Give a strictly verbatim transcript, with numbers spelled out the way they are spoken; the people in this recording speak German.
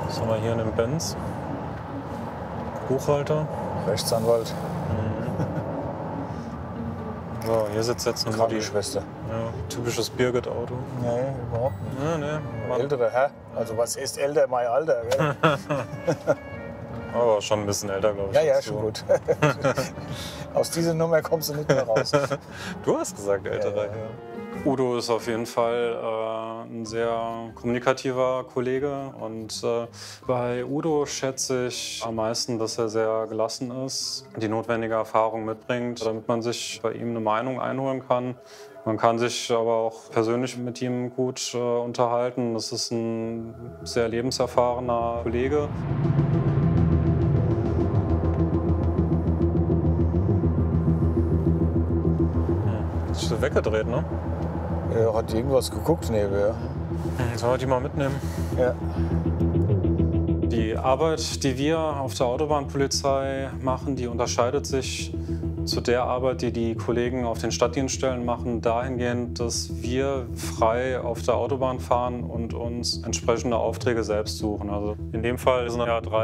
Was haben wir hier in dem Benz? Buchhalter. Rechtsanwalt. So, hier sitzt jetzt eine Mutti. Krankenschwester. Ja, typisches Birgit-Auto. Nee, überhaupt nicht. Ja, nee, Mann. Älterer Herr. Also was ist älter, mein Alter? Gell? Aber schon ein bisschen älter, glaube ich. Ja, ja, dazu. schon gut. Aus dieser Nummer kommst du nicht mehr raus. Du hast gesagt, älterer Ja, ja. Herr. Udo ist auf jeden Fall äh, ein sehr kommunikativer Kollege. Und äh, bei Udo schätze ich am meisten, dass er sehr gelassen ist, die notwendige Erfahrung mitbringt, damit man sich bei ihm eine Meinung einholen kann. Man kann sich aber auch persönlich mit ihm gut äh, unterhalten. Das ist ein sehr lebenserfahrener Kollege. Ist so weggedreht, ne? Er hat irgendwas geguckt nebenher. Sollen wir die mal mitnehmen? Ja. Die Arbeit, die wir auf der Autobahnpolizei machen, die unterscheidet sich zu der Arbeit, die die Kollegen auf den Stadtdienststellen machen, dahingehend, dass wir frei auf der Autobahn fahren und uns entsprechende Aufträge selbst suchen. Also in dem Fall sind ja drei